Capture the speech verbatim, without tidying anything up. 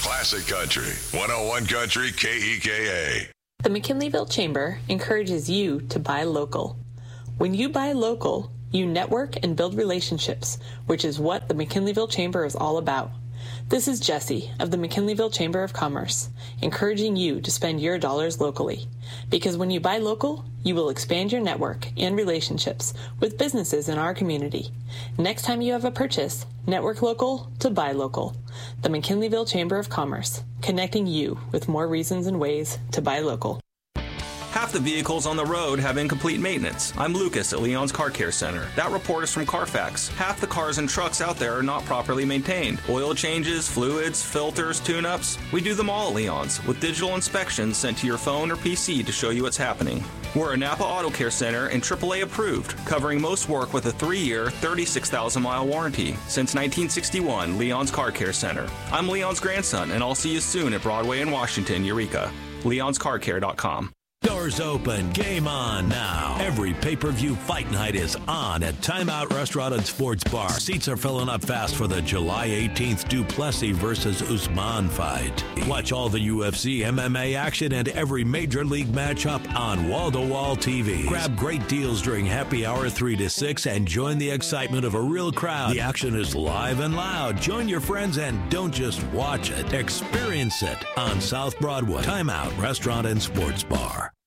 Classic Country, one oh one Country K E K A. The McKinleyville Chamber encourages you to buy local. When you buy local, you network and build relationships, which is what the McKinleyville Chamber is all about. This is Jesse of the McKinleyville Chamber of Commerce, encouraging you to spend your dollars locally. Because when you buy local, you will expand your network and relationships with businesses in our community. Next time you have a purchase, network local to buy local. The McKinleyville Chamber of Commerce, connecting you with more reasons and ways to buy local. Half the vehicles on the road have incomplete maintenance. I'm Lucas at Leon's Car Care Center. That report is from Carfax. Half the cars and trucks out there are not properly maintained. Oil changes, fluids, filters, tune-ups. We do them all at Leon's, with digital inspections sent to your phone or P C to show you what's happening. We're a Napa Auto Care Center and triple A approved, covering most work with a three-year, thirty-six thousand mile warranty. Since nineteen sixty-one, Leon's Car Care Center. I'm Leon's grandson, and I'll see you soon at Broadway in Washington, Eureka. leons car care dot com. Doors open, game on now. Every pay-per-view fight night is on at Timeout Restaurant and Sports Bar. Seats are filling up fast for the July eighteenth Duplessis versus Usman fight. Watch all the U F C, M M A action, and every major league matchup on wall-to-wall T V. Grab great deals during happy hour three to six and join the excitement of a real crowd. The action is live and loud. Join your friends and don't just watch it. Experience it on South Broadway. Timeout Restaurant and Sports Bar.